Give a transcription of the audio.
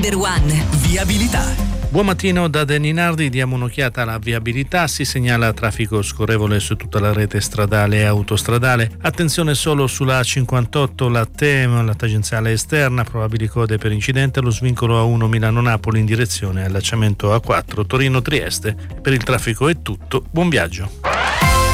Number One. Viabilità. Buon mattino da Deninardi, diamo un'occhiata alla viabilità. Si segnala traffico scorrevole su tutta la rete stradale e autostradale. Attenzione solo sulla A58, la TEM, la tangenziale esterna, probabili code per incidente, lo svincolo A1 Milano-Napoli in direzione allacciamento A4 Torino-Trieste. Per il traffico è tutto, buon viaggio.